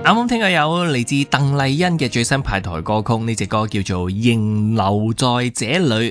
啱啱聽嘅有嚟自鄧麗欣嘅最新派台歌曲，呢隻歌叫做《仍留在這裏》。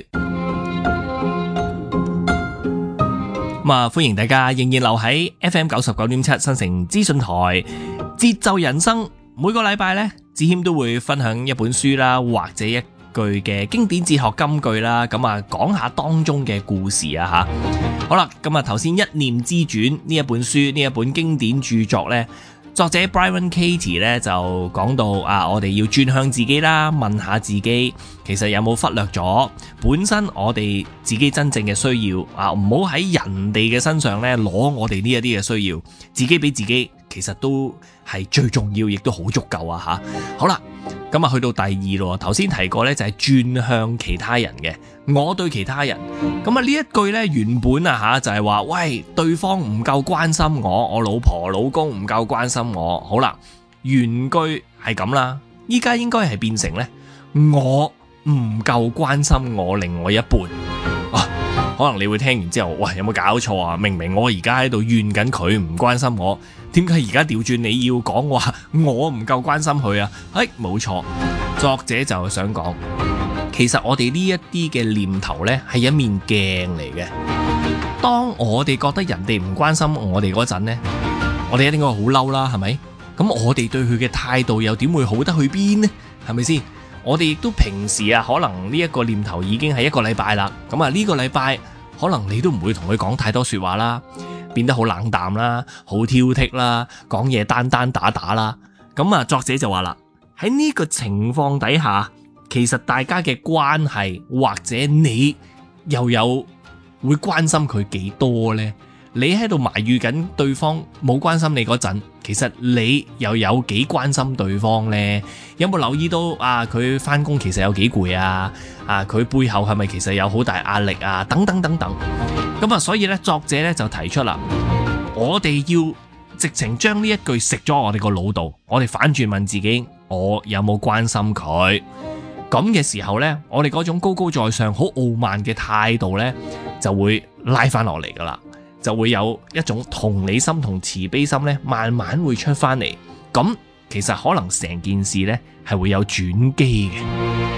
歡迎大家仍然留喺 FM 99.7新城資訊台節奏人生。每個禮拜呢，子謙都會分享一本書啦，或者一句嘅經典哲學金句啦，講下當中嘅故事啊吓。好啦，頭先《一念之轉》呢一本書，呢一本經典著作呢，作者 Byron Katie 咧就講到我哋要轉向自己啦，問下自己其實有冇忽略咗本身我哋自己真正嘅需要唔好喺人哋嘅身上咧攞我哋呢一啲嘅需要，自己俾自己其實都係最重要，亦都好足夠啊吓。好啦，去到第二咯，頭先提過咧就係轉向其他人嘅，我對其他人，呢一句咧原本就係話，喂，對方唔夠關心我老婆老公唔夠關心我。好啦，原句係咁啦，依家應該係變成咧我唔夠關心我另外一半。可能你會聽完之後，喂，有冇搞錯啊？明明我而家喺度怨緊佢唔關心我，點解而家調轉你要講話我唔夠關心佢啊？冇錯，作者就想講，其實我哋呢一啲嘅念頭呢係一面鏡嚟嘅。當我哋覺得人哋唔關心我哋嗰陣呢，我哋一定會好嬲啦，係咪？咁我哋對佢嘅態度又點會好得去邊呢？係咪先？我哋亦都平時可能呢一個念頭已經係一個禮拜啦。呢個禮拜可能你都唔會同佢講太多說話啦，變得好冷淡啦，好挑剔啦，講嘢單單打打啦。作者就話啦，喺呢個情況底下，其實大家嘅關係或者你又有會關心佢幾多呢？你喺度埋怨緊對方冇關心你嗰陣，其實你又有幾關心對方呢？有冇留意到佢返工其實有幾攰啊？佢背後係咪其實有好大壓力啊？等等等等。所以咧，作者咧就提出啦，我哋要直情將呢一句食咗我哋個腦度，我哋反轉問自己，我有冇關心佢？咁嘅時候呢，我哋嗰種高高在上、好傲慢嘅態度呢，就會拉翻落嚟噶啦。就會有一種同理心同慈悲心咧，慢慢會出翻嚟。咁其實可能成件事咧係會有轉機嘅。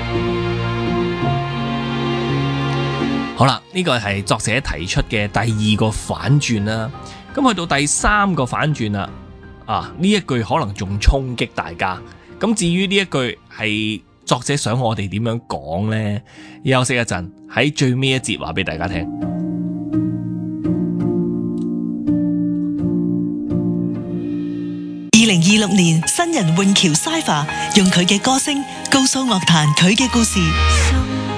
好啦，呢個係作者提出嘅第二個反轉啦。咁去到第三個反轉啦，呢一句可能仲衝擊大家。咁至於呢一句係作者想我哋點樣講呢？休息一陣，喺最尾一節話俾大家聽。 2026年新人詠喬 Cypher 用佢嘅歌聲告訴樂壇佢嘅故事。